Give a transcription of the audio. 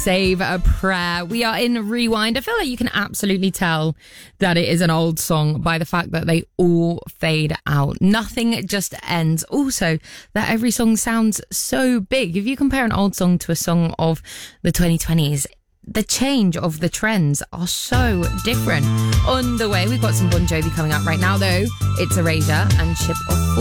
Save a Prayer. We are in Rewind. I feel like you can absolutely tell that it is an old song by the fact that they all fade out. Nothing just ends. Also, that every song sounds so big. If you compare an old song to a song of the 2020s, the change of the trends are so different. On the way, we've got some Bon Jovi coming up right now, though. It's Erasure and Ship of